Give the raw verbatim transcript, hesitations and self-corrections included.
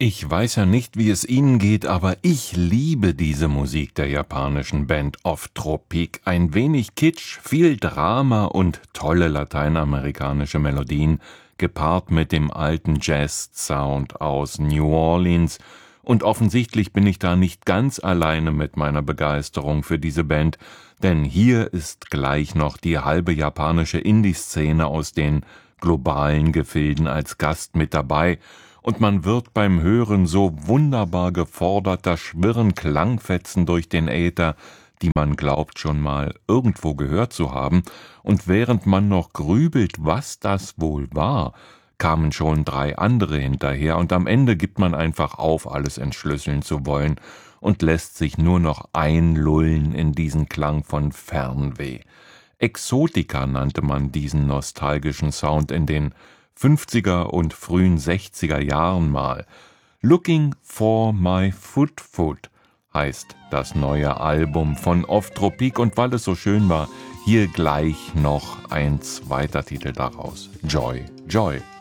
Ich weiß ja nicht, wie es Ihnen geht, aber ich liebe diese Musik der japanischen Band Off Tropique. Ein wenig Kitsch, viel Drama und tolle lateinamerikanische Melodien, gepaart mit dem alten Jazz-Sound aus New Orleans. Und offensichtlich bin ich da nicht ganz alleine mit meiner Begeisterung für diese Band, denn hier ist gleich noch die halbe japanische Indie-Szene aus den globalen Gefilden als Gast mit dabei, und man wird beim Hören so wunderbar gefordert, da schwirren Klangfetzen durch den Äther, die man glaubt schon mal irgendwo gehört zu haben, und während man noch grübelt, was das wohl war, kamen schon drei andere hinterher, und am Ende gibt man einfach auf, alles entschlüsseln zu wollen und lässt sich nur noch einlullen in diesen Klang von Fernweh. Exotica nannte man diesen nostalgischen Sound in den fünfziger und frühen sechziger Jahren mal. Looking for my foot foot heißt das neue Album von Off Tropique, und weil es so schön war, hier gleich noch ein zweiter Titel daraus. Joy, Joy.